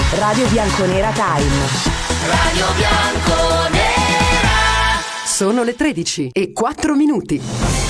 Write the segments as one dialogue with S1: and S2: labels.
S1: Radio Bianconera Time.
S2: Radio Bianconera.
S1: Sono le 13:04.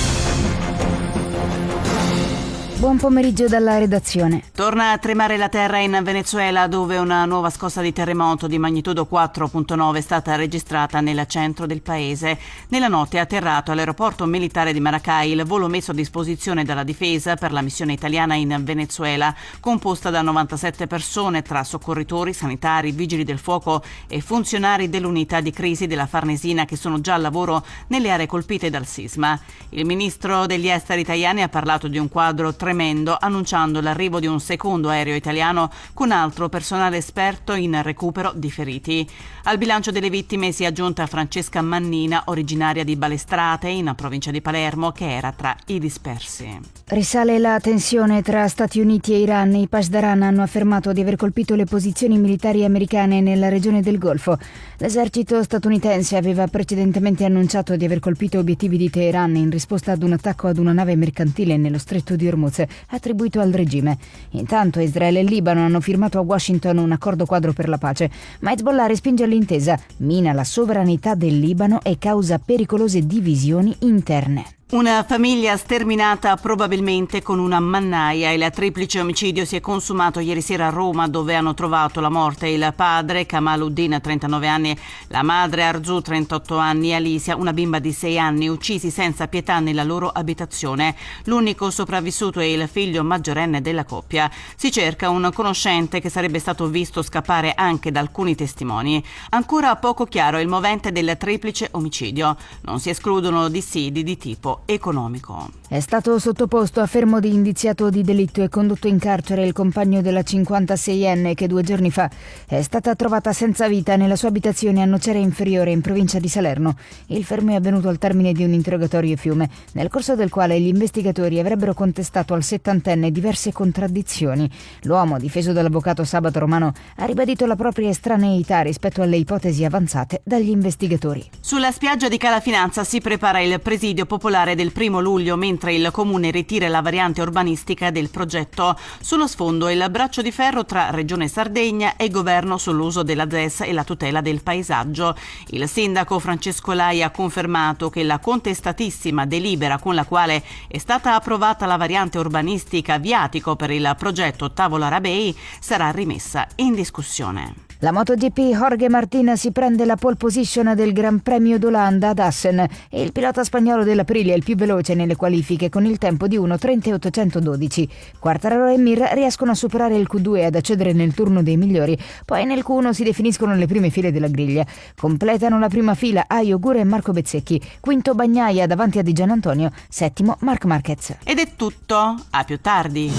S3: Buon pomeriggio dalla redazione.
S4: Torna a tremare la terra in Venezuela, dove una nuova scossa di terremoto di magnitudo 4.9 è stata registrata nel centro del paese. Nella notte è atterrato all'aeroporto militare di Maracay il volo messo a disposizione dalla difesa per la missione italiana in Venezuela, composta da 97 persone tra soccorritori, sanitari, vigili del fuoco e funzionari dell'unità di crisi della Farnesina, che sono già al lavoro nelle aree colpite dal sisma. Il ministro degli esteri italiani ha parlato di un quadro tremendo, annunciando l'arrivo di un secondo aereo italiano con altro personale esperto in recupero di feriti. Al bilancio delle vittime si è aggiunta Francesca Mannina, originaria di Balestrate, in provincia di Palermo, che era tra i dispersi.
S3: Risale la tensione tra Stati Uniti e Iran. I Pasdaran hanno affermato di aver colpito le posizioni militari americane nella regione del Golfo. L'esercito statunitense aveva precedentemente annunciato di aver colpito obiettivi di Teheran in risposta ad un attacco ad una nave mercantile nello stretto di Hormuz, attribuito al regime. Intanto Israele e Libano hanno firmato a Washington un accordo quadro per la pace, ma Hezbollah respinge l'intesa, mina la sovranità del Libano e causa pericolose divisioni interne.
S4: Una famiglia sterminata probabilmente con una mannaia. Il triplice omicidio si è consumato ieri sera a Roma, dove hanno trovato la morte il padre Kamaluddin, 39 anni, la madre Arzu, 38 anni, e Alicia, una bimba di 6 anni, uccisi senza pietà nella loro abitazione. L'unico sopravvissuto è il figlio maggiorenne della coppia. Si cerca un conoscente che sarebbe stato visto scappare anche da alcuni testimoni. Ancora poco chiaro il movente del triplice omicidio. Non si escludono dissidi di tipo economico.
S3: È stato sottoposto a fermo di indiziato di delitto e condotto in carcere il compagno della 56enne che 2 giorni fa è stata trovata senza vita nella sua abitazione a Nocera Inferiore, in provincia di Salerno. Il fermo è avvenuto al termine di un interrogatorio fiume, nel corso del quale gli investigatori avrebbero contestato al 70enne diverse contraddizioni. L'uomo, difeso dall'avvocato Sabato Romano, ha ribadito la propria estraneità rispetto alle ipotesi avanzate dagli investigatori.
S4: Sulla spiaggia di Calafinanza si prepara il presidio popolare del 1 luglio, mentre il comune ritira la variante urbanistica del progetto. Sullo sfondo il braccio di ferro tra Regione Sardegna e governo sull'uso della ZES e la tutela del paesaggio. Il sindaco Francesco Lai ha confermato che la contestatissima delibera con la quale è stata approvata la variante urbanistica viatico per il progetto Tavola Rabei sarà rimessa in discussione.
S3: La MotoGP, Jorge Martin si prende la pole position del Gran Premio d'Olanda ad Assen e il pilota spagnolo dell'Aprilia è il più veloce nelle qualifiche con il tempo di 1:30.812. Quartararo e Mir riescono a superare il Q2 e ad accedere nel turno dei migliori, poi nel Q1 si definiscono le prime file della griglia. Completano la prima fila Aio Gura e Marco Bezzecchi, quinto Bagnaia davanti a Di Gianantonio, settimo Marc Marquez.
S4: Ed è tutto, a più tardi.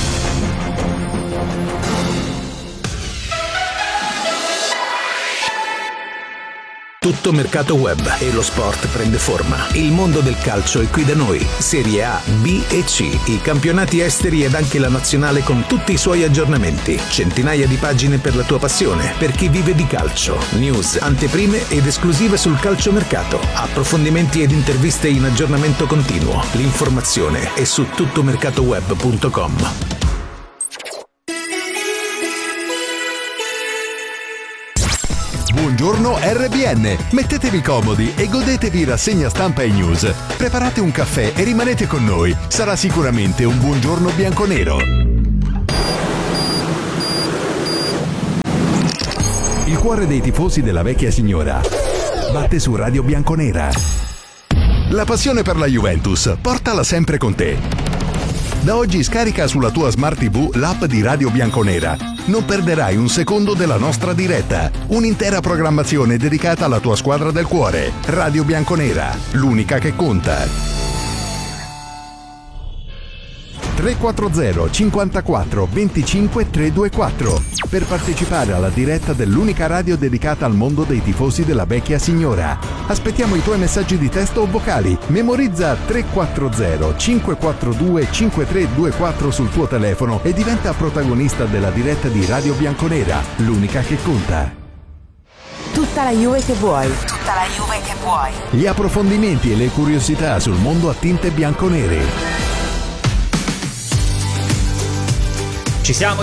S5: Tutto mercato web e lo sport prende forma. Il mondo del calcio è qui da noi. Serie A, B e C, i campionati esteri ed anche la nazionale con tutti i suoi aggiornamenti. Centinaia di pagine per la tua passione, per chi vive di calcio. News, anteprime ed esclusive sul calciomercato. Approfondimenti ed interviste in aggiornamento continuo. L'informazione è su tuttomercatoweb.com.
S6: Buongiorno RBN, mettetevi comodi e godetevi rassegna stampa e news. Preparate un caffè e rimanete con noi, sarà sicuramente un buongiorno bianconero. Il cuore dei tifosi della vecchia signora batte su Radio Bianconera. La passione per la Juventus, portala sempre con te. Da oggi scarica sulla tua Smart TV l'app di Radio Bianconera. Non perderai un secondo della nostra diretta. Un'intera programmazione dedicata alla tua squadra del cuore. Radio Bianconera, l'unica che conta. 340 54 25 324 per partecipare alla diretta dell'unica radio dedicata al mondo dei tifosi della vecchia signora. Aspettiamo i tuoi messaggi di testo o vocali. Memorizza 340 542 5324 sul tuo telefono e diventa protagonista della diretta di Radio Bianconera, l'unica che conta.
S1: Tutta la Juve che vuoi.
S2: Tutta la Juve che vuoi.
S6: Gli approfondimenti e le curiosità sul mondo a tinte bianconere.
S7: Ci siamo,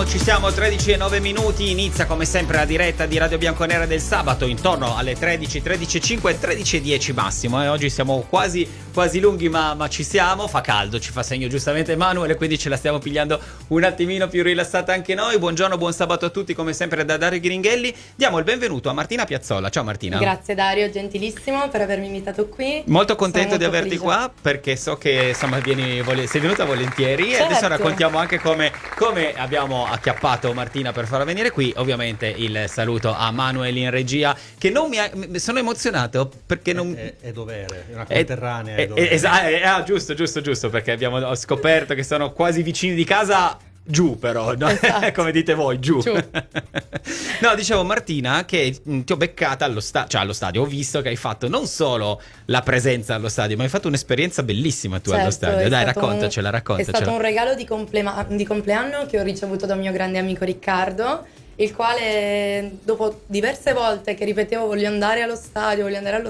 S7: 13:09, inizia come sempre la diretta di Radio Bianconera del sabato intorno alle 13, 13:05, 13:10 massimo, oggi siamo quasi lunghi ma ci siamo, fa caldo, ci fa segno giustamente Emanuele, quindi ce la stiamo pigliando un attimino più rilassata anche noi. Buongiorno, buon sabato a tutti come sempre da Dario Ghiringhelli. Diamo il benvenuto a Martina Piazzolla. Ciao Martina.
S8: Grazie Dario, gentilissimo per avermi invitato qui.
S7: Molto contento
S8: Sono
S7: di
S8: molto
S7: averti
S8: felice.
S7: qua perché so che insomma sei venuta volentieri,
S8: Certo.
S7: E adesso raccontiamo anche come abbiamo acchiappato Martina per farla venire qui. Ovviamente il saluto a Manuel in regia, che non sono emozionato perché non
S9: è dovere, è una conterranea, è dovere.
S7: Giusto, perché abbiamo scoperto che sono quasi vicini di casa. Giù però, no?
S8: Esatto.
S7: Come dite voi, giù. No, dicevo Martina che ti ho beccata allo stadio, ho visto che hai fatto non solo la presenza allo stadio, ma hai fatto un'esperienza bellissima tu allo stadio. Dai, raccontacela.
S8: È stato un regalo di compleanno che ho ricevuto da un mio grande amico Riccardo, il quale dopo diverse volte che ripetevo voglio andare allo stadio,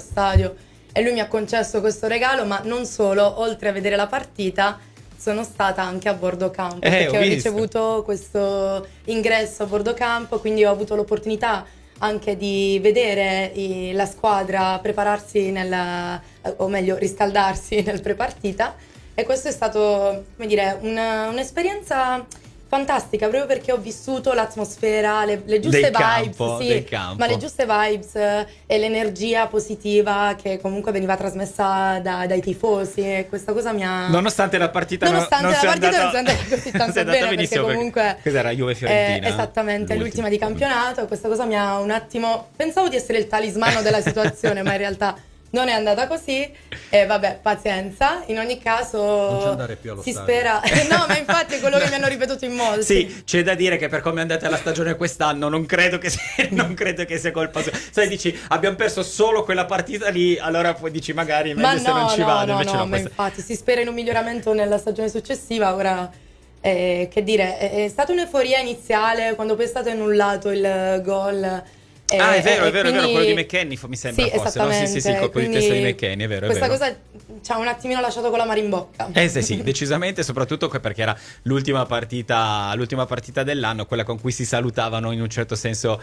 S8: e lui mi ha concesso questo regalo, ma non solo, oltre a vedere la partita sono stata anche a bordo campo, perché ho ricevuto questo ingresso a bordo campo, quindi ho avuto l'opportunità anche di vedere la squadra prepararsi o meglio riscaldarsi nel prepartita, e questo è stato, come dire, un'esperienza fantastica, proprio perché ho vissuto l'atmosfera, le giuste vibes,
S7: del campo.
S8: Ma le giuste vibes e l'energia positiva che comunque veniva trasmessa dai tifosi, e questa cosa mi ha...
S7: Nonostante la partita non sia
S8: andata così tanto bene, perché comunque
S7: cos'era, Juve-Fiorentina?
S8: Esattamente, l'ultima di campionato, e questa cosa mi ha un attimo... Pensavo di essere il talismano della situazione, ma in realtà non è andata così, e vabbè, pazienza. In ogni caso
S9: non c'è andare più allo
S8: si
S9: stadio.
S8: spera. No, ma infatti è quello che mi hanno ripetuto in molti.
S7: Sì, c'è da dire che per come è andata la stagione quest'anno non credo che sia colpa sua. Sai, dici abbiamo perso solo quella partita lì, allora poi dici magari meglio se non ci vado.
S8: Ma infatti si spera in un miglioramento nella stagione successiva. Ora che dire, è stata un'euforia iniziale quando poi è stato annullato il gol.
S7: È vero,
S8: quindi...
S7: quello di McKennie mi sembra fosse, no? Sì, il colpo di testa di McKennie, è vero.
S8: Questa cosa ci ha un attimino lasciato con l'amaro in bocca.
S7: Sì, decisamente, soprattutto perché era l'ultima partita dell'anno, quella con cui si salutavano in un certo senso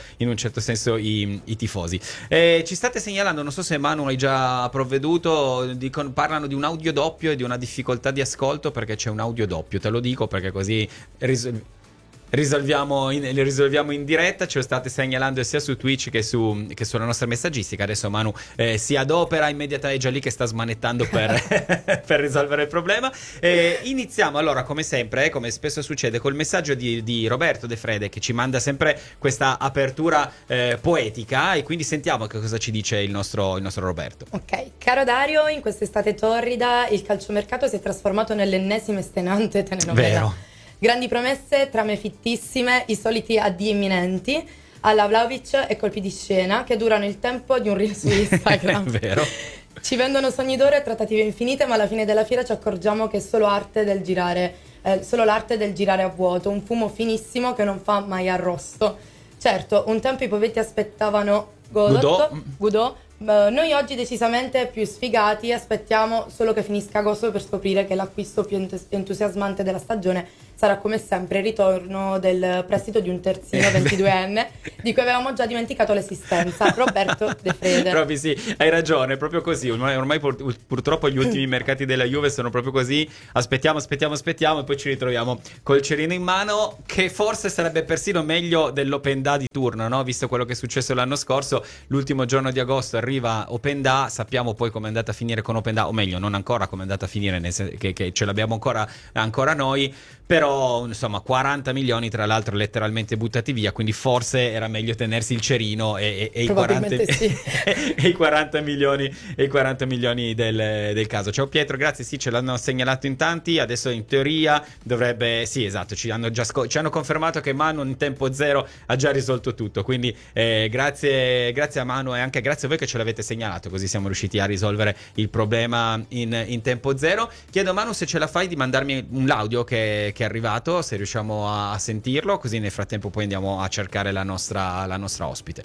S7: i tifosi. Ci state segnalando, non so se Manu hai già provveduto, parlano di un audio doppio e di una difficoltà di ascolto, perché c'è un audio doppio, te lo dico perché così risolviamo in diretta. Ce lo state segnalando sia su Twitch che sulla nostra messaggistica. Adesso Manu si adopera immediatamente, è già lì che sta smanettando per risolvere il problema. Iniziamo allora, come sempre, come spesso succede, col messaggio di Roberto De Frede, che ci manda sempre questa apertura poetica, e quindi sentiamo che cosa ci dice il nostro Roberto.
S8: Ok, caro Dario, in quest'estate torrida il calciomercato si è trasformato nell'ennesima e stenante telenovela.
S7: Vero.
S8: Grandi promesse, trame fittissime, i soliti addii imminenti, alla Vlahovic e colpi di scena che durano il tempo di un reel su Instagram.
S7: Vero.
S8: Ci vendono sogni d'oro e trattative infinite, ma alla fine della fiera ci accorgiamo che è solo l'arte del girare a vuoto, un fumo finissimo che non fa mai arrosto. Certo, un tempo i povetti aspettavano Godot. Noi oggi decisamente più sfigati aspettiamo solo che finisca agosto per scoprire che l'acquisto più entusiasmante della stagione sarà come sempre il ritorno del prestito di un terzino 22enne di cui avevamo già dimenticato l'esistenza, Roberto De Frede.
S7: Proprio sì, hai ragione, proprio così. Ormai purtroppo gli ultimi mercati della Juve sono proprio così. Aspettiamo e poi ci ritroviamo col cerino in mano, che forse sarebbe persino meglio dell'Open Da di turno, no? Visto quello che è successo l'anno scorso, l'ultimo giorno di agosto arriva Open Da, sappiamo poi come è andata a finire con Open Da, o meglio non ancora come è andata a finire, nel senso che ce l'abbiamo ancora noi, però insomma 40 milioni tra l'altro letteralmente buttati via, quindi forse era meglio tenersi il cerino e i 40
S8: sì.
S7: e i 40 milioni del caso. Ciao Pietro, grazie, sì, ce l'hanno segnalato in tanti, adesso in teoria dovrebbe, sì esatto, ci hanno confermato che Manu in tempo zero ha già risolto tutto, quindi grazie a Manu e anche grazie a voi che ce l'avete segnalato, così siamo riusciti a risolvere il problema in tempo zero. Chiedo a Manu se ce la fai di mandarmi un audio che è arrivato, se riusciamo a sentirlo, così nel frattempo poi andiamo a cercare la nostra ospite.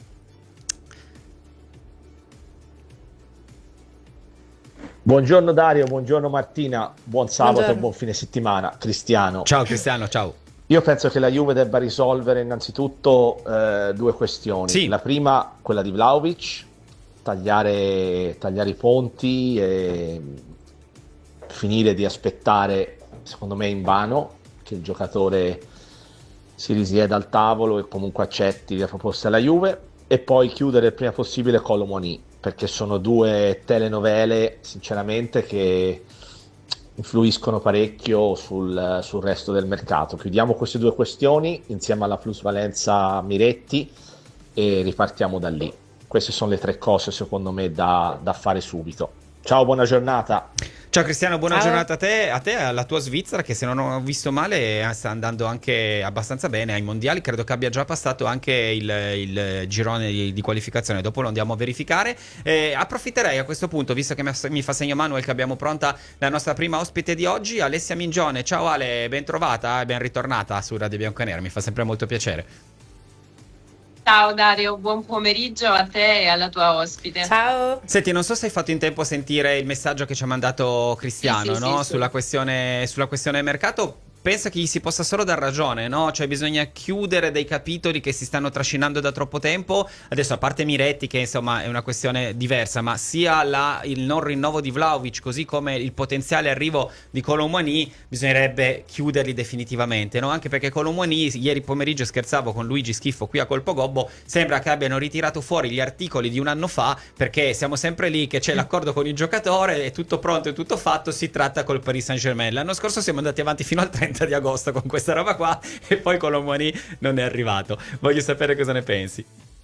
S10: Buongiorno Dario, buongiorno Martina, buon sabato
S8: Buongiorno.
S10: e buon fine settimana. Cristiano.
S7: Ciao Cristiano, ciao.
S10: Io penso che la Juve debba risolvere innanzitutto due questioni.
S7: Sì.
S10: La prima, quella di Vlahovic, tagliare i ponti e finire di aspettare, secondo me invano, che il giocatore si risieda al tavolo e comunque accetti le proposte alla Juve, e poi chiudere il prima possibile Kolo Muani, perché sono due telenovele sinceramente che influiscono parecchio sul resto del mercato. Chiudiamo queste due questioni insieme alla plusvalenza Miretti e ripartiamo da lì. Queste sono le tre cose secondo me da fare subito. Ciao, buona giornata.
S7: Ciao Cristiano, buona giornata a te, alla tua Svizzera, che se non ho visto male sta andando anche abbastanza bene ai mondiali. Credo che abbia già passato anche il girone di qualificazione, dopo lo andiamo a verificare. Approfitterei a questo punto, visto che mi fa segno Manuel, che abbiamo pronta la nostra prima ospite di oggi, Alessia Mingione. Ciao Ale, ben trovata e ben ritornata su Radio Bianconera, mi fa sempre molto piacere.
S11: Ciao Dario, buon pomeriggio a te e alla tua ospite.
S8: Ciao.
S7: Senti, non so se hai fatto in tempo a sentire il messaggio che ci ha mandato Cristiano,
S11: Sì,
S7: no?
S11: sì.
S7: Sulla questione mercato. Penso che gli si possa solo dar ragione, no? Cioè bisogna chiudere dei capitoli che si stanno trascinando da troppo tempo. Adesso, a parte Miretti, che insomma è una questione diversa, ma sia il non rinnovo di Vlahovic, così come il potenziale arrivo di Kolo Muani, bisognerebbe chiuderli definitivamente, no? Anche perché Kolo Muani, ieri pomeriggio scherzavo con Luigi Schiffo qui a Colpo Gobbo, sembra che abbiano ritirato fuori gli articoli di un anno fa, perché siamo sempre lì che c'è l'accordo con il giocatore, è tutto pronto, è tutto fatto, si tratta col Paris Saint-Germain. L'anno scorso siamo andati avanti fino al 30 di agosto con questa roba qua e poi Kolo Muani non è arrivato. Voglio sapere cosa ne pensi.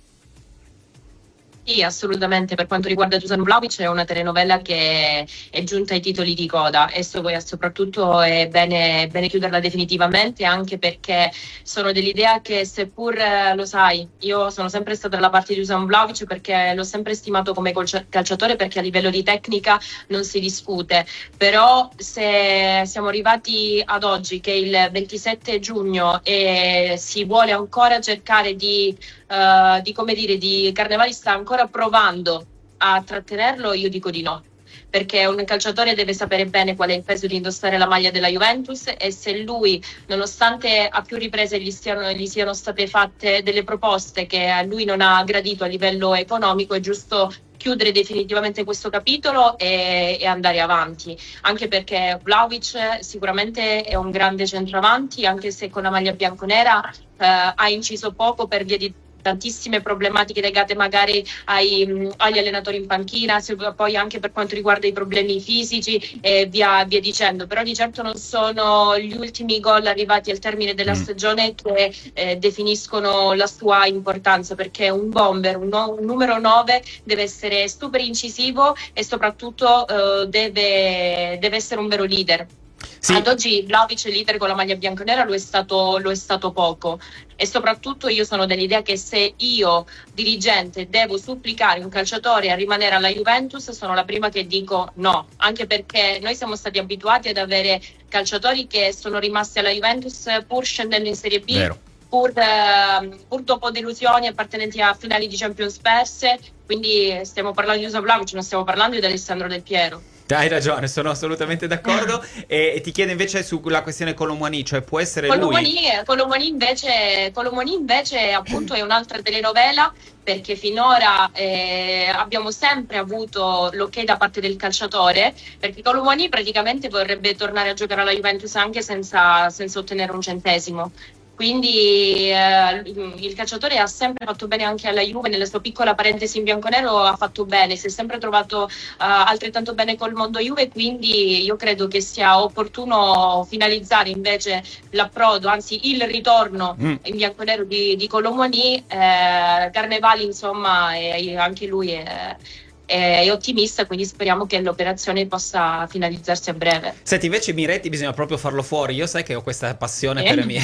S11: Sì, assolutamente. Per quanto riguarda Dusan Vlahovic, è una telenovela che è giunta ai titoli di coda e soprattutto è bene chiuderla definitivamente, anche perché sono dell'idea che, seppur lo sai, io sono sempre stata dalla parte di Dusan Vlahovic perché l'ho sempre stimato come calciatore, perché a livello di tecnica non si discute, però se siamo arrivati ad oggi che è il 27 giugno e si vuole ancora cercare di Carnevali sta ancora provando a trattenerlo, io dico di no, perché un calciatore deve sapere bene qual è il peso di indossare la maglia della Juventus, e se lui, nonostante a più riprese gli siano state fatte delle proposte che a lui non ha gradito a livello economico, è giusto chiudere definitivamente questo capitolo e andare avanti, anche perché Vlahovic sicuramente è un grande centravanti, anche se con la maglia bianconera ha inciso poco per via di tantissime problematiche legate magari agli allenatori in panchina, poi anche per quanto riguarda i problemi fisici e via dicendo, però di certo non sono gli ultimi gol arrivati al termine della stagione che definiscono la sua importanza, perché un bomber, un numero 9 deve essere super incisivo e soprattutto deve essere un vero leader. Sì. Ad oggi Vlahovic leader con la maglia bianconera lo è stato poco, e soprattutto io sono dell'idea che se io dirigente devo supplicare un calciatore a rimanere alla Juventus, sono la prima che dico no, anche perché noi siamo stati abituati ad avere calciatori che sono rimasti alla Juventus pur scendendo in Serie B. Vero. Pur dopo delusioni appartenenti a finali di Champions perse, quindi stiamo parlando di Dusan Vlahovic, non stiamo parlando di Alessandro Del Piero.
S7: Hai ragione, sono assolutamente d'accordo. E ti chiedo invece sulla questione Kolo Muani, cioè può essere
S11: Kolo Muani invece appunto è un'altra telenovela, perché finora abbiamo sempre avuto l'ok da parte del calciatore, perché Kolo Muani praticamente vorrebbe tornare a giocare alla Juventus anche senza ottenere un centesimo. Quindi il calciatore ha sempre fatto bene anche alla Juve, nella sua piccola parentesi in bianconero ha fatto bene, si è sempre trovato altrettanto bene col mondo Juve, quindi io credo che sia opportuno finalizzare invece l'approdo, anzi il ritorno in bianconero di Kolo Muani. Carnevali insomma anche lui è ottimista, quindi speriamo che l'operazione possa finalizzarsi a breve.
S7: Senti, invece Miretti bisogna proprio farlo fuori. Io sai che ho questa passione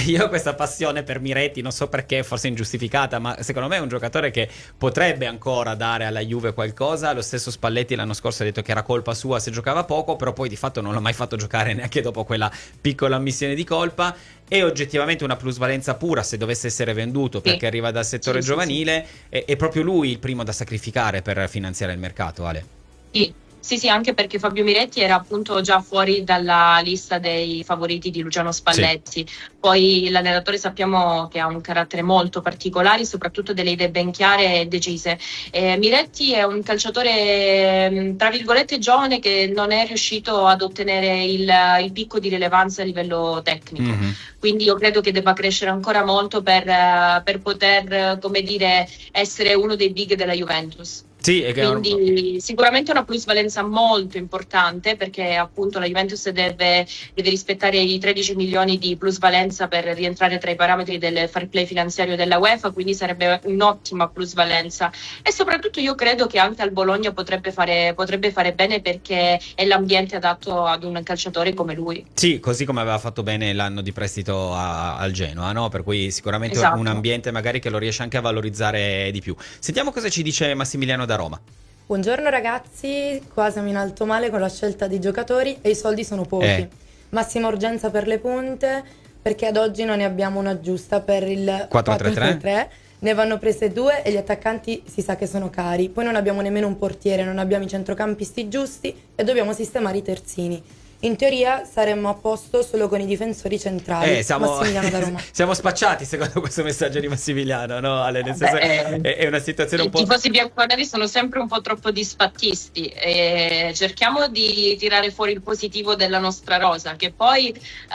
S7: per Miretti, non so perché, forse ingiustificata, ma secondo me è un giocatore che potrebbe ancora dare alla Juve qualcosa. Lo stesso Spalletti l'anno scorso ha detto che era colpa sua se giocava poco, però poi di fatto non l'ha mai fatto giocare neanche dopo quella piccola ammissione di colpa. È oggettivamente una plusvalenza pura se dovesse essere venduto, perché arriva dal settore giovanile. È proprio lui il primo da sacrificare per finanziare il mercato, Ale.
S11: Sì, Sì, anche perché Fabio Miretti era appunto già fuori dalla lista dei favoriti di Luciano Spalletti. Sì. Poi l'allenatore sappiamo che ha un carattere molto particolare, soprattutto delle idee ben chiare e decise. Miretti è un calciatore, tra virgolette, giovane che non è riuscito ad ottenere il picco di rilevanza a livello tecnico. Mm-hmm. Quindi io credo che debba crescere ancora molto per poter, come dire, essere uno dei big della Juventus.
S7: Sì,
S11: quindi sicuramente una plusvalenza molto importante, perché appunto la Juventus deve rispettare i 13 milioni di plusvalenza per rientrare tra i parametri del fair play finanziario della UEFA, quindi sarebbe un'ottima plusvalenza. E soprattutto io credo che anche al Bologna potrebbe fare bene, perché è l'ambiente adatto ad un calciatore come lui.
S7: Sì, così come aveva fatto bene l'anno di prestito al Genoa, no? Per cui sicuramente un ambiente magari che lo riesce anche a valorizzare di più. Sentiamo cosa ci dice Massimiliano da Roma.
S8: Buongiorno ragazzi, qua siamo in alto male con la scelta dei giocatori e i soldi sono pochi. Massima urgenza per le punte, perché ad oggi non ne abbiamo una giusta per il 4-3-3. Ne vanno prese 2 e gli attaccanti si sa che sono cari. Poi non abbiamo nemmeno un portiere, non abbiamo i centrocampisti giusti e dobbiamo sistemare i terzini. In teoria saremmo a posto solo con i difensori centrali. Massimiliano da Roma.
S7: Siamo spacciati secondo questo messaggio di Massimiliano, no? Ale, nel senso è una situazione un po'...
S11: I tifosi bianconeri sono sempre un po' troppo disfattisti e cerchiamo di tirare fuori il positivo della nostra rosa, che poi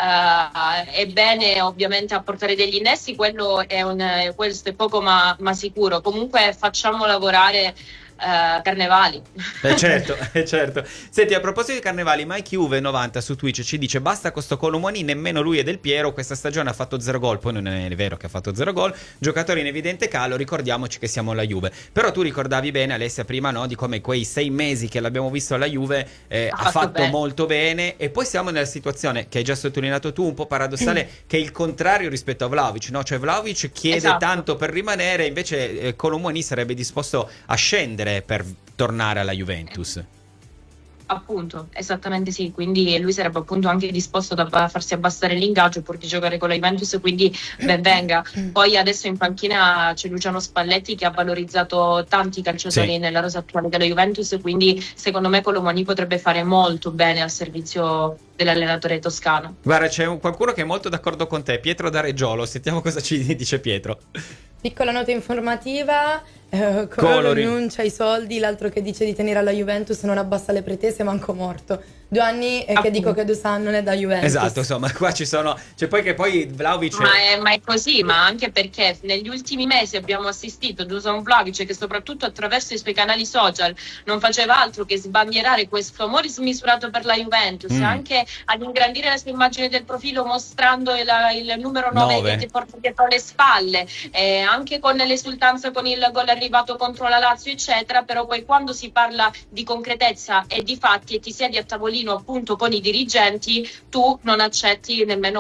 S11: è bene ovviamente apportare degli innesti, questo è poco ma sicuro. Comunque facciamo lavorare Carnevali.
S7: Certo. Senti, a proposito di Carnevali, Mike Juve 90 su Twitch ci dice: basta con sto Colomoni, nemmeno lui e Del Piero questa stagione ha fatto 0 gol. Poi non è vero che ha fatto 0 gol, giocatori in evidente calo, ricordiamoci che siamo la Juve. Però tu ricordavi bene, Alessia, prima, no, di come quei 6 mesi che l'abbiamo visto alla Juve ha fatto molto bene. E poi siamo nella situazione che hai già sottolineato tu, un po' paradossale, che è il contrario rispetto a Vlahovic, no? Cioè Vlahovic chiede tanto per rimanere, invece Colomoni sarebbe disposto a scendere per tornare alla Juventus.
S11: Appunto, esattamente sì, quindi lui sarebbe appunto anche disposto a farsi abbassare l'ingaggio pur di giocare con la Juventus, quindi ben venga. Poi adesso in panchina c'è Luciano Spalletti che ha valorizzato tanti calciatori nella rosa attuale della Juventus, quindi secondo me Colomani potrebbe fare molto bene al servizio dell'allenatore toscano.
S7: Guarda, c'è qualcuno che è molto d'accordo con te, Pietro da Reggiolo, sentiamo cosa ci dice Pietro.
S8: Piccola nota informativa, Colo rinuncia ai soldi, l'altro che dice di tenere alla Juventus non abbassa le pretese, manco morto. 2 anni e che dico che Dusan non è da Juventus.
S7: Esatto, insomma, qua ci sono... Cioè poi Vlahovic...
S11: Ma è così, ma anche perché negli ultimi mesi abbiamo assistito a Dusan Vlahovic che soprattutto attraverso i suoi canali social non faceva altro che sbandierare questo amore smisurato per la Juventus, anche ad ingrandire la sua immagine del profilo mostrando il numero 9 che porta dietro le spalle, anche con l'esultanza con il gol arrivato contro la Lazio eccetera. Però poi quando si parla di concretezza e di fatti e ti siedi a tavolino appunto con i dirigenti, tu non accetti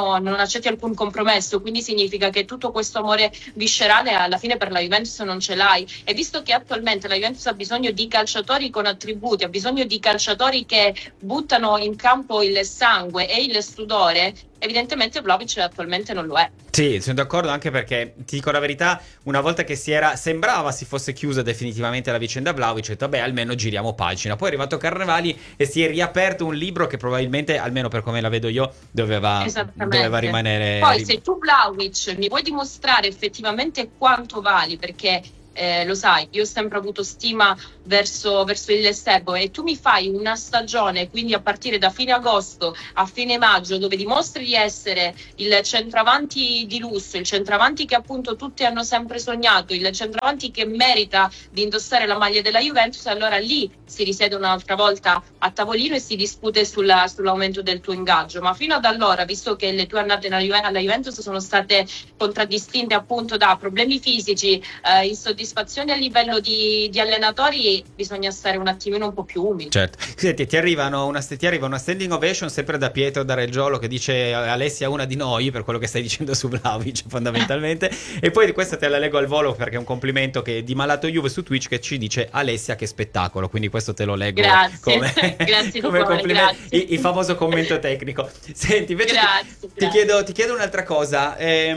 S11: alcun compromesso, quindi significa che tutto questo amore viscerale alla fine per la Juventus non ce l'hai. E visto che attualmente la Juventus ha bisogno di calciatori con attributi, ha bisogno di calciatori che buttano in campo il sangue e il sudore, evidentemente Vlahovic attualmente non lo è.
S7: Sì, sono d'accordo, anche perché ti dico la verità, una volta che sembrava si fosse chiusa definitivamente la vicenda Vlahovic, ho detto vabbè, almeno giriamo pagina. Poi è arrivato Carnevali e si è riaperto un libro che probabilmente, almeno per come la vedo io, doveva rimanere.
S11: Poi se tu Vlahovic mi vuoi dimostrare effettivamente quanto vali, perché lo sai, io ho sempre avuto stima verso il Serbo, e tu mi fai una stagione, quindi a partire da fine agosto a fine maggio, dove dimostri di essere il centravanti di lusso, il centravanti che appunto tutti hanno sempre sognato, il centravanti che merita di indossare la maglia della Juventus, allora lì si risiede un'altra volta a tavolino e si discute sull'aumento del tuo ingaggio. Ma fino ad allora, visto che le tue annate alla Juventus sono state contraddistinte appunto da problemi fisici, insoddisfazioni a livello di allenatori, bisogna stare un attimino un po' più umili.
S7: Certo. Senti, ti arriva una standing ovation sempre da Pietro da Reggiolo, che dice: Alessia una di noi, per quello che stai dicendo su Vlahovic fondamentalmente. E poi di questa te la leggo al volo perché è un complimento di Malato Juve su Twitch, che ci dice: Alessia che spettacolo. Quindi questo te lo leggo come complimento, il famoso commento tecnico. Senti, invece ti chiedo un'altra cosa.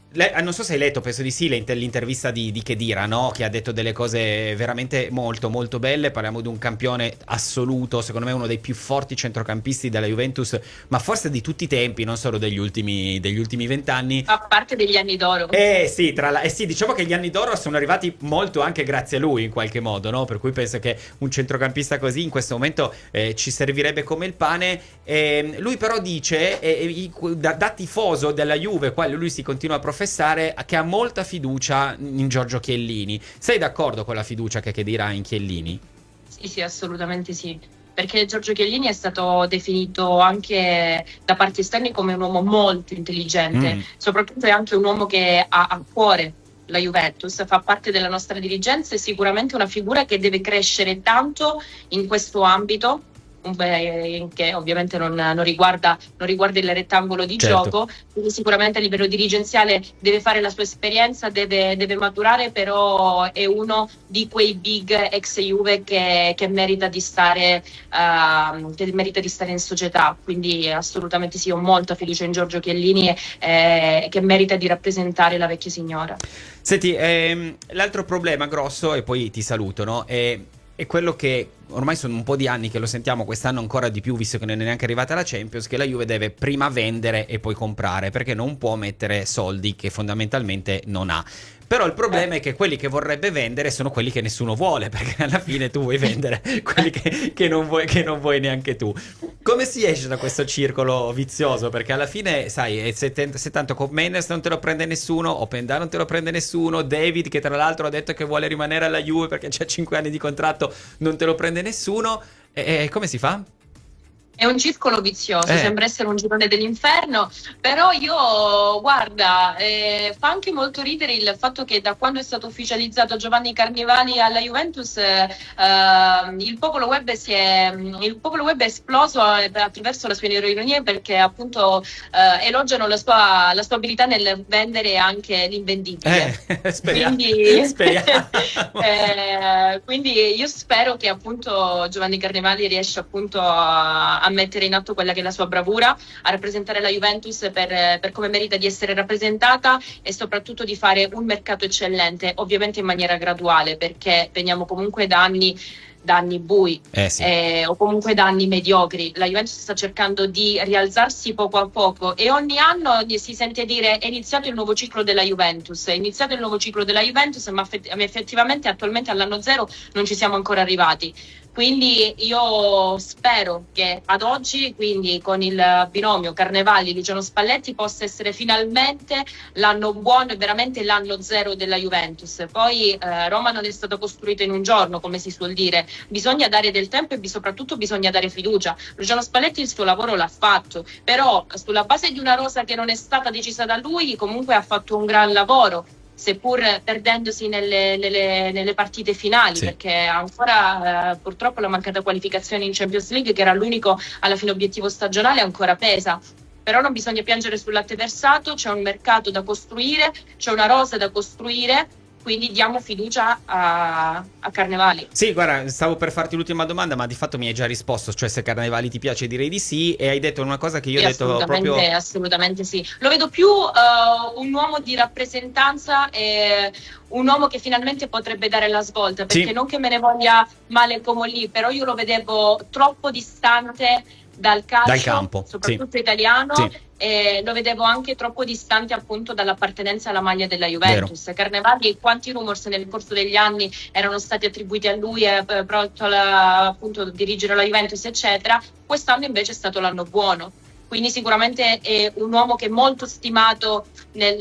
S7: Non so se hai letto, penso di sì, l'intervista di Khedira, no? Che ha detto delle cose veramente molto molto belle. Parliamo di un campione assoluto, secondo me uno dei più forti centrocampisti della Juventus, ma forse di tutti i tempi, non solo degli ultimi 20 anni.
S11: A parte degli anni d'oro.
S7: Sì, diciamo che gli anni d'oro sono arrivati molto anche grazie a lui in qualche modo, no? Per cui penso che un centrocampista così in questo momento ci servirebbe come il pane. Lui però dice, da tifoso della Juve, quale lui si continua a professare, che ha molta fiducia in Giorgio Chiellini. Sei d'accordo con la fiducia che dirà in Chiellini?
S11: Sì, assolutamente sì. Perché Giorgio Chiellini è stato definito anche da parti esterni come un uomo molto intelligente, soprattutto è anche un uomo che ha a cuore la Juventus, fa parte della nostra dirigenza e sicuramente una figura che deve crescere tanto in questo ambito, che ovviamente non riguarda il rettangolo di gioco, quindi sicuramente a livello dirigenziale deve fare la sua esperienza, deve maturare, però è uno di quei big ex Juve che merita di stare in società, quindi assolutamente sì, ho molta fiducia in Giorgio Chiellini che merita di rappresentare la vecchia signora.
S7: Senti, l'altro problema grosso, e poi ti saluto, no? È quello che ormai sono un po' di anni che lo sentiamo, quest'anno ancora di più, visto che non è neanche arrivata la Champions, che la Juve deve prima vendere e poi comprare, perché non può mettere soldi che fondamentalmente non ha. Però il problema è che quelli che vorrebbe vendere sono quelli che nessuno vuole, perché alla fine tu vuoi vendere quelli che non vuoi neanche tu. Come si esce da questo circolo vizioso? Perché alla fine, sai, se tanto con Mendes non te lo prende nessuno, Openda non te lo prende nessuno, David, che tra l'altro ha detto che vuole rimanere alla Juve perché c'ha 5 anni di contratto, non te lo prende nessuno, come si fa?
S11: È un circolo vizioso, sembra essere un girone dell'inferno, però guarda, fa anche molto ridere il fatto che da quando è stato ufficializzato Giovanni Carnevali alla Juventus, il popolo web è esploso attraverso la sua ironia, perché appunto elogiano la sua abilità nel vendere anche l'invendibile. Quindi io spero che appunto Giovanni Carnevali riesca appunto a mettere in atto quella che è la sua bravura, a rappresentare la Juventus per come merita di essere rappresentata e soprattutto di fare un mercato eccellente, ovviamente in maniera graduale, perché veniamo comunque da anni bui o comunque da anni mediocri. La Juventus sta cercando di rialzarsi poco a poco e ogni anno si sente dire è iniziato il nuovo ciclo della Juventus, ma effettivamente attualmente all'anno zero non ci siamo ancora arrivati. Quindi io spero che ad oggi, quindi con il binomio Carnevali Luciano Spalletti, possa essere finalmente l'anno buono e veramente l'anno zero della Juventus. Poi Roma non è stata costruita in un giorno, come si suol dire, bisogna dare del tempo e soprattutto bisogna dare fiducia. Luciano Spalletti il suo lavoro l'ha fatto, però sulla base di una rosa che non è stata decisa da lui, comunque ha fatto un gran lavoro, seppur perdendosi nelle partite finali, perché ancora purtroppo la mancata qualificazione in Champions League, che era l'unico alla fine obiettivo stagionale, ancora pesa. Però non bisogna piangere sul latte versato, c'è un mercato da costruire, c'è una rosa da costruire, quindi diamo fiducia a Carnevali.
S7: Sì, guarda, stavo per farti l'ultima domanda, ma di fatto mi hai già risposto, cioè se Carnevali ti piace direi di sì, e hai detto una cosa che io ho detto proprio...
S11: Assolutamente sì, lo vedo più un uomo di rappresentanza e un uomo che finalmente potrebbe dare la svolta, perché non che me ne voglia male come lì, però io lo vedevo troppo distante dal calcio, dal campo, soprattutto italiano, e lo vedevo anche troppo distante appunto dall'appartenenza alla maglia della Juventus. Vero. Carnevali, quanti rumors nel corso degli anni erano stati attribuiti a lui, pronto appunto a dirigere la Juventus eccetera, quest'anno invece è stato l'anno buono. Quindi sicuramente è un uomo che è molto stimato è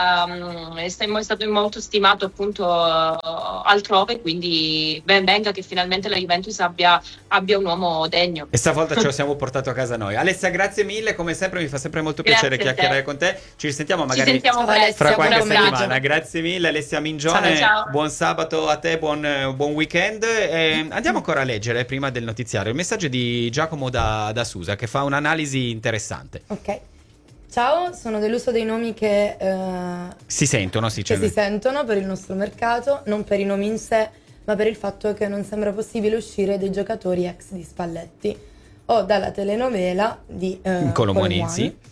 S11: stato molto stimato appunto altrove, quindi ben venga che finalmente la Juventus abbia un uomo degno.
S7: E stavolta ce lo siamo portato a casa noi. Alessia, grazie mille, come sempre mi fa sempre molto piacere chiacchierare con te. Ci risentiamo magari fra qualche settimana. Grazie mille Alessia Mingione, ciao. Buon sabato a te, buon weekend. Andiamo ancora a leggere prima del notiziario il messaggio di Giacomo da Susa, che fa un'analisi interessante.
S8: Ok. Ciao, sono dell'uso dei nomi che
S7: si sentono
S8: per il nostro mercato, non per i nomi in sé, ma per il fatto che non sembra possibile uscire dei giocatori ex di Spalletti o dalla telenovela di
S7: Colomoni, sì.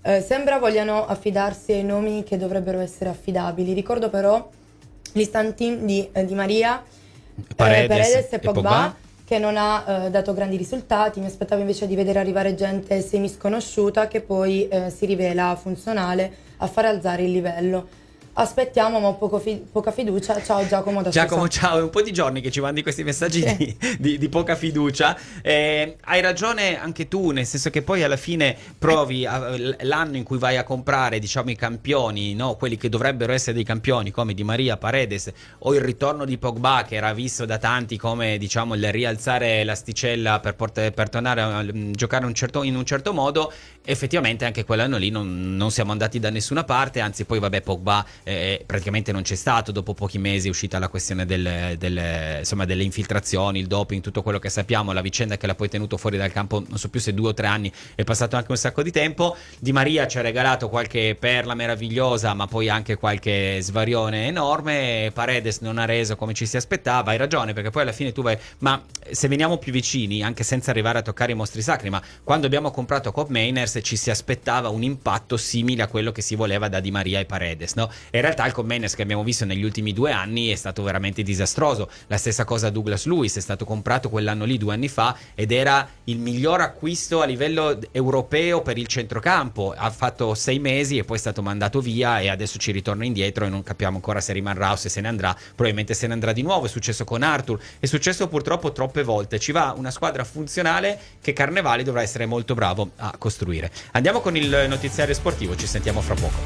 S8: Sembra vogliano affidarsi ai nomi che dovrebbero essere affidabili. Ricordo però gli stand-in di Maria, Paredes e Pogba, che non ha dato grandi risultati. Mi aspettavo invece di vedere arrivare gente semisconosciuta che poi si rivela funzionale a far alzare il livello. Aspettiamo, ma ho poca fiducia. Ciao Giacomo da
S7: Giacomo,
S8: Susa.
S7: ciao, è un po' di giorni che ci mandi questi messaggi di poca fiducia. Hai ragione anche tu, nel senso che poi alla fine provi l'anno in cui vai a comprare, diciamo, i campioni, no? Quelli che dovrebbero essere dei campioni, come Di Maria, Paredes, o il ritorno di Pogba, che era visto da tanti come, diciamo, il rialzare l'asticella per tornare a giocare in un certo modo. Effettivamente anche quell'anno lì non siamo andati da nessuna parte, anzi poi vabbè, Pogba praticamente non c'è stato. Dopo pochi mesi è uscita la questione delle infiltrazioni, il doping, tutto quello che sappiamo, la vicenda che l'ha poi tenuto fuori dal campo, non so più se 2 o 3 anni, è passato anche un sacco di tempo. Di Maria ci ha regalato qualche perla meravigliosa, ma poi anche qualche svarione enorme. Paredes non ha reso come ci si aspettava. Hai ragione, perché poi alla fine tu vai, ma se veniamo più vicini, anche senza arrivare a toccare i mostri sacri, ma quando abbiamo comprato Koop Meiners ci si aspettava un impatto simile a quello che si voleva da Di Maria e Paredes, no? E in realtà il Koop Meiners che abbiamo visto negli ultimi 2 anni è stato veramente disastroso. La stessa cosa Douglas Luiz, è stato comprato quell'anno lì 2 anni fa ed era il miglior acquisto a livello europeo per il centrocampo. Ha fatto 6 mesi e poi è stato mandato via e adesso ci ritorna indietro e non capiamo ancora se rimarrà o se se ne andrà. Probabilmente se ne andrà di nuovo. È successo con Arthur, è successo purtroppo troppe volte. Ci va una squadra funzionale che Carnevali dovrà essere molto bravo a costruire. Andiamo con il notiziario sportivo, ci sentiamo fra poco.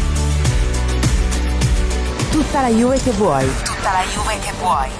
S1: Tutta la Juve che vuoi.
S2: Tutta la Juve che vuoi.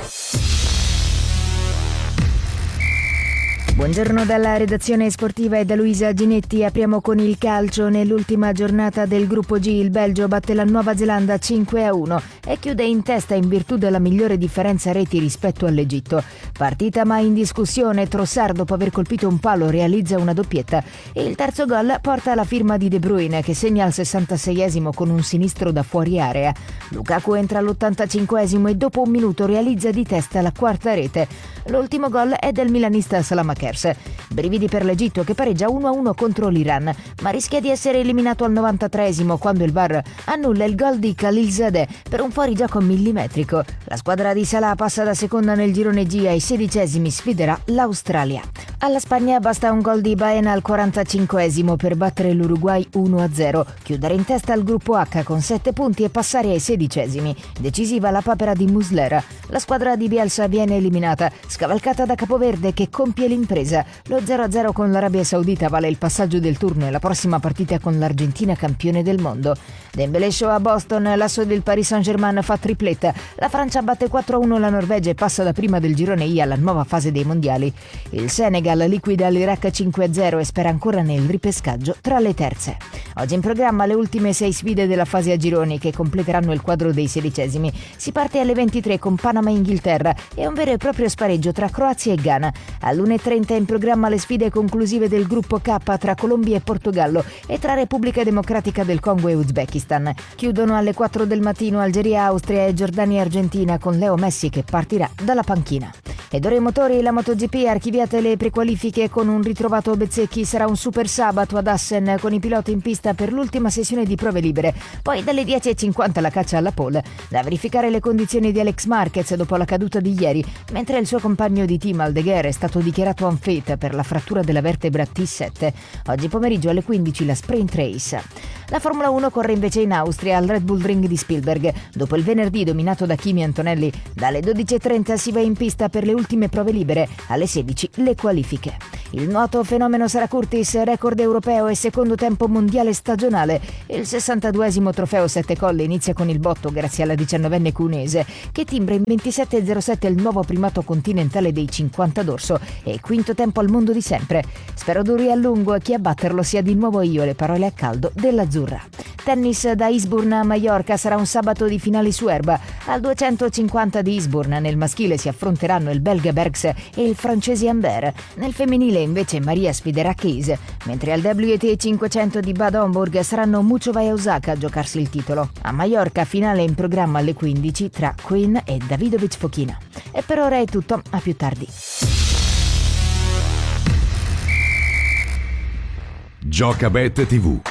S3: Buongiorno dalla redazione sportiva e da Luisa Ginetti. Apriamo con il calcio. Nell'ultima giornata del gruppo G il Belgio batte la Nuova Zelanda 5-1 e chiude in testa in virtù della migliore differenza reti rispetto all'Egitto. Partita mai in discussione. Trossard, dopo aver colpito un palo, realizza una doppietta e il terzo gol porta la firma di De Bruyne, che segna al 66esimo con un sinistro da fuori area. Lukaku entra all'85esimo e dopo un minuto realizza di testa la quarta rete. L'ultimo gol è del milanista Salamakers. Brividi per l'Egitto, che pareggia 1-1 contro l'Iran, ma rischia di essere eliminato al 93esimo quando il VAR annulla il gol di Khalilzadeh per un fuorigioco millimetrico. La squadra di Salah passa da seconda nel girone G, ai 16esimi sfiderà l'Australia. Alla Spagna basta un gol di Baena al 45esimo per battere l'Uruguay 1-0, chiudere in testa al gruppo H con 7 punti e passare ai 16esimi. Decisiva la papera di Muslera. La squadra di Bielsa viene eliminata, scavalcata da Capoverde, che compie l'impresa. Lo 0-0 con l'Arabia Saudita vale il passaggio del turno e la prossima partita con l'Argentina, campione del mondo. Dembélé show a Boston, l'asso del Paris Saint-Germain fa tripletta. La Francia batte 4-1 la Norvegia e passa da prima del girone I alla nuova fase dei mondiali. Il Senegal liquida l'Iraq 5-0 e spera ancora nel ripescaggio tra le terze. Oggi in programma le ultime 6 sfide della fase a gironi che completeranno il quadro dei 16esimi. Si parte alle 23 con Panama e Inghilterra e un vero e proprio spareggio tra Croazia e Ghana. All'1:30 in programma le sfide conclusive del gruppo K tra Colombia e Portogallo e tra Repubblica Democratica del Congo e Uzbekistan. Chiudono alle 4 del mattino Algeria, Austria e Giordania e Argentina, con Leo Messi che partirà dalla panchina. Ed ora i motori, la MotoGP, archiviate le prequalifiche con un ritrovato Bezzecchi. Sarà un super sabato ad Assen con i piloti in pista per l'ultima sessione di prove libere. Poi dalle 10:50 la caccia alla pole. Da verificare le condizioni di Alex Marquez dopo la caduta di ieri, mentre il suo compagno di team Aldeguer è stato dichiarato unfit per la frattura della vertebra T7. Oggi pomeriggio alle 15 la sprint race. La Formula 1 corre invece in Austria al Red Bull Ring di Spielberg. Dopo il venerdì dominato da Kimi Antonelli, dalle 12:30 si va in pista per le ultime prove libere, alle 16 le qualifiche. Il nuoto fenomeno Sara Curtis, record europeo e secondo tempo mondiale stagionale. Il 62esimo trofeo Sette Colle inizia con il botto grazie alla 19enne cunese, che timbra in 27:07 il nuovo primato continentale dei 50 d'orso e quinto tempo al mondo di sempre. Spero duri a lungo e chi a batterlo sia di nuovo io, le parole a caldo dell'azzurra. Tennis da Eastbourne a Maiorca, sarà un sabato di finali su erba. Al 250 di Eastbourne nel maschile si affronteranno il belga Bergs e il francese Humbert. Nel femminile invece Maria sfiderà Case, mentre al WTA 500 di Bad Homburg saranno Muchova e Osaka a giocarsi il titolo. A Maiorca finale in programma alle 15 tra Queen e Davidovic Fokina. E per ora è tutto, a più tardi.
S6: Giocabet TV.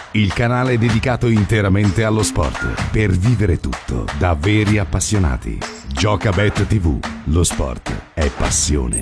S6: il canale dedicato interamente allo sport, per vivere tutto da veri appassionati. Giocabet TV, lo sport è passione.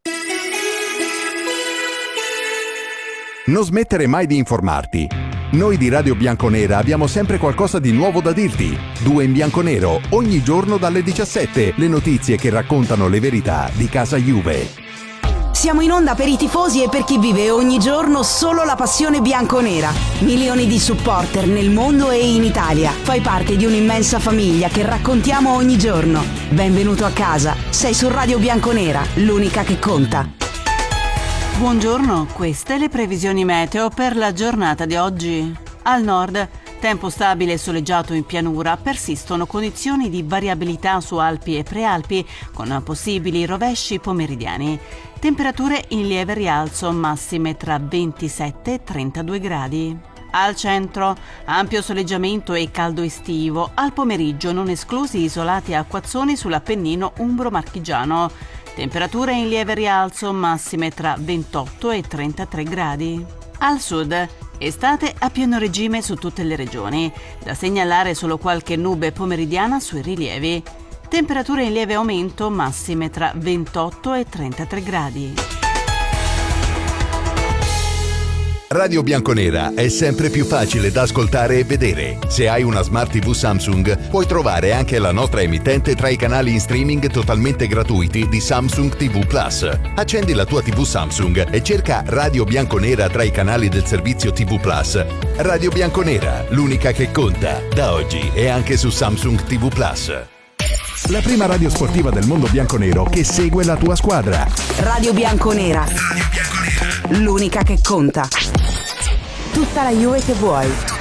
S6: Non smettere mai di informarti. Noi di Radio Bianconera abbiamo sempre qualcosa di nuovo da dirti. 2 in bianconero, ogni giorno dalle 17, le notizie che raccontano le verità di casa Juve.
S1: Siamo in onda per i tifosi e per chi vive ogni giorno solo la passione bianconera. Milioni di supporter nel mondo e in Italia. Fai parte di un'immensa famiglia che raccontiamo ogni giorno. Benvenuto a casa. Sei su Radio Bianconera, l'unica che conta.
S4: Buongiorno, queste le previsioni meteo per la giornata di oggi. Al nord, tempo stabile e soleggiato in pianura, persistono condizioni di variabilità su Alpi e Prealpi, con possibili rovesci pomeridiani. Temperature in lieve rialzo, massime tra 27 e 32 gradi. Al centro, ampio soleggiamento e caldo estivo, al pomeriggio non esclusi isolati acquazzoni sull'Appennino umbro-marchigiano. Temperature in lieve rialzo, massime tra 28 e 33 gradi. Al sud, estate a pieno regime su tutte le regioni. Da segnalare solo qualche nube pomeridiana sui rilievi. Temperature in lieve aumento, massime tra 28 e 33 gradi.
S6: Radio Bianconera è sempre più facile da ascoltare e vedere. Se hai una Smart TV Samsung, puoi trovare anche la nostra emittente tra i canali in streaming totalmente gratuiti di Samsung TV Plus. Accendi la tua TV Samsung e cerca Radio Bianconera tra i canali del servizio TV Plus. Radio Bianconera, l'unica che conta. Da oggi è anche su Samsung TV Plus. La prima radio sportiva del mondo bianconero che segue la tua squadra.
S1: Radio Bianconera. L'unica che conta.
S2: Tutta la Juve che vuoi.